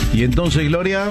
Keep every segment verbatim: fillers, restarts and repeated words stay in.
Y entonces, Gloria,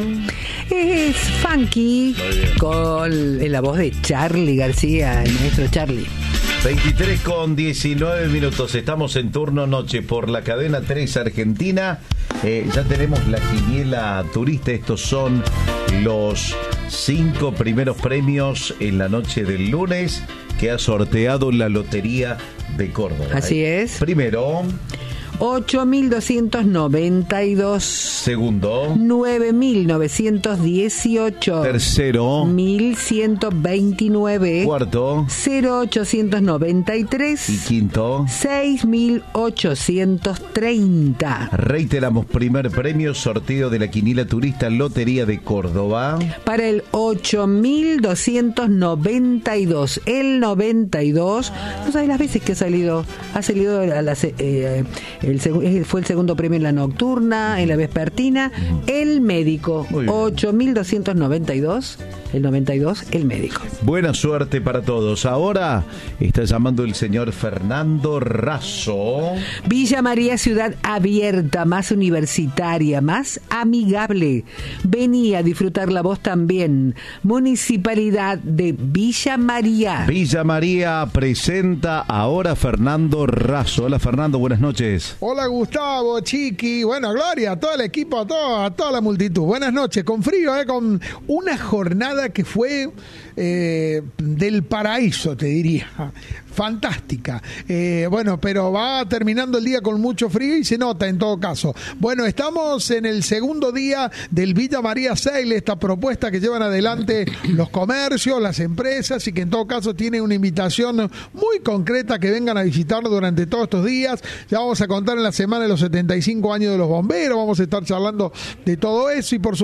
es Funky con en la voz de Charly García, el maestro Charly. veintitrés con diecinueve minutos, estamos en turno noche por la cadena tres Argentina. Eh, ya tenemos la quiniela turista. Estos son los cinco primeros premios en la noche del lunes que ha sorteado la Lotería de Córdoba. Así es. Primero, ocho mil doscientos noventa y dos. Segundo, nueve mil novecientos dieciocho. Tercero, mil ciento veintinueve. Cuarto, cero ochocientos noventa y tres. Y quinto, seis mil ochocientos treinta. Reiteramos, primer premio, sorteo de la quiniela turista Lotería de Córdoba. Para el ocho mil doscientos noventa y dos. El noventa y dos. No sabes las veces que ha salido. Ha salido a las... Eh, El seg- fue el segundo premio en la nocturna, en la vespertina, el médico. ocho mil doscientos noventa y dos, el noventa y dos, el médico. Buena suerte para todos. Ahora está llamando el señor Fernando Razo. Villa María, ciudad abierta, más universitaria, más amigable. Vení a disfrutarla vos también. Municipalidad de Villa María. Villa María presenta ahora Fernando Razo. Hola, Fernando, buenas noches. Hola, Gustavo, Chiqui, bueno, Gloria, a todo el equipo, a, todo, a toda la multitud. Buenas noches, con frío, ¿eh? Con una jornada que fue eh, del paraíso, te diría. Fantástica. Eh, bueno, pero va terminando el día con mucho frío y se nota en todo caso. Bueno, estamos en el segundo día del Villa María Sale, esta propuesta que llevan adelante los comercios, las empresas, y que en todo caso tiene una invitación muy concreta que vengan a visitarlo durante todos estos días. Ya vamos a contar en la semana de los setenta y cinco años de los bomberos, vamos a estar charlando de todo eso y por supuesto